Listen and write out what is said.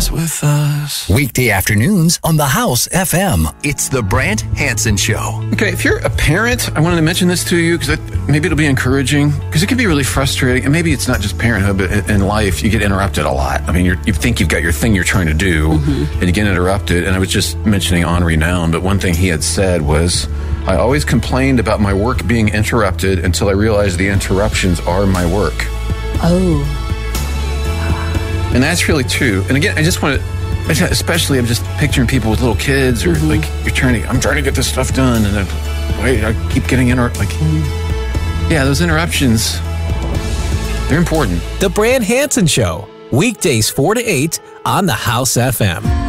starts with us. Weekday afternoons on the House FM. It's the Brant Hansen Show. Okay, if you're a parent, I wanted to mention this to you because maybe it'll be encouraging, because it can be really frustrating. And maybe it's not just parenthood, but in life, you get interrupted a lot. I mean, you think you've got your thing you're trying to do, and you get interrupted. And I was just mentioning Henri Nouwen, but one thing he had said was, I always complained about my work being interrupted until I realized the interruptions are my work. Oh. And that's really true. And again, I just want to, especially I'm just picturing people with little kids, or like I'm trying to get this stuff done, and I keep getting interrupted. Yeah, those interruptions, they're important. The Brant Hansen Show, weekdays 4 to 8 on the House FM.